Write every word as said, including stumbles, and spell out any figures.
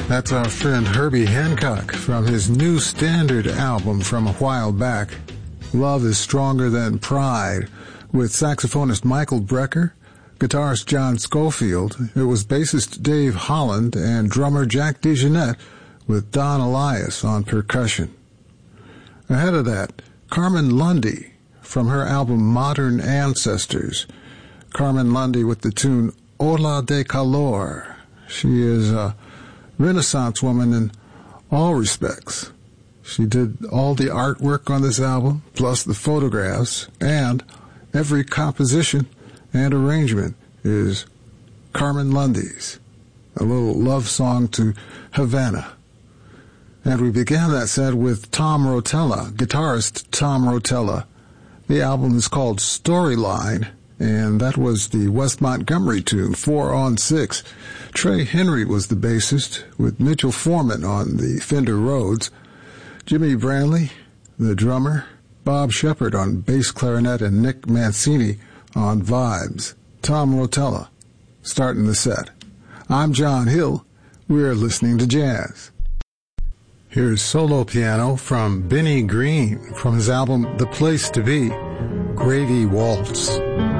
That's our friend Herbie Hancock from his new standard album from a while back, Love is Stronger Than Pride, with saxophonist Michael Brecker, guitarist John Schofield. It was bassist Dave Holland and drummer Jack DeJohnette with Don Elias on percussion. Ahead of that, Carmen Lundy from her album Modern Ancestors. Carmen Lundy with the tune Ola de Calor. She is a Renaissance woman in all respects. She did all the artwork on this album, plus the photographs, and every composition and arrangement is Carmen Lundy's. A little love song to Havana. And we began that set with Tom Rotella, guitarist Tom Rotella. The album is called Storyline, and that was the West Montgomery tune, Four on Six. Trey Henry was the bassist, with Mitchell Foreman on the Fender Rhodes, Jimmy Brantley, the drummer, Bob Shepard on bass clarinet, and Nick Mancini on vibes. Tom Rotella, starting the set. I'm John Hill. We're listening to jazz. Here's solo piano from Benny Green from his album The Place to Be, Gravy Waltz.